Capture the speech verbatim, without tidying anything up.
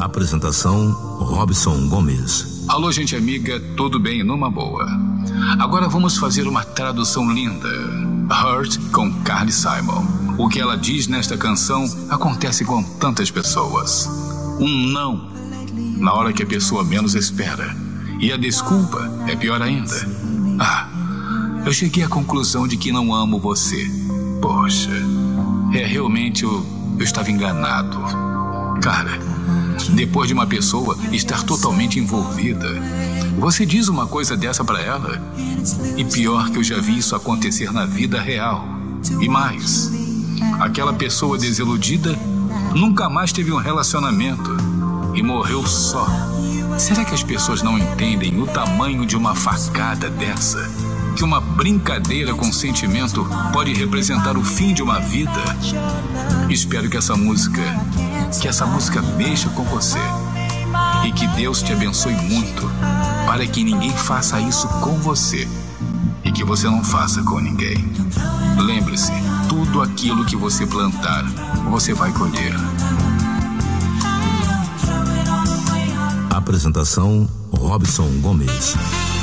Apresentação Robson Gomes. Alô, gente amiga, tudo bem numa boa? Agora vamos fazer uma tradução linda. Hurt com Carly Simon. O que ela diz nesta canção acontece com tantas pessoas. Um não na hora que a pessoa menos espera. E a desculpa é pior ainda. Ah, eu cheguei à conclusão de que não amo você. Poxa, é realmente eu, eu estava enganado. Cara, depois de uma pessoa estar totalmente envolvida, você diz uma coisa dessa pra ela? E pior que eu já vi isso acontecer na vida real. E mais, aquela pessoa desiludida nunca mais teve um relacionamento e morreu só. Será que as pessoas não entendem o tamanho de uma facada dessa? Que uma brincadeira com sentimento pode representar o fim de uma vida? Espero que essa música, que essa música mexa com você. E que Deus te abençoe muito, para que ninguém faça isso com você. E que você não faça com ninguém. Lembre-se, tudo aquilo que você plantar, você vai colher. Apresentação Robson Gomes.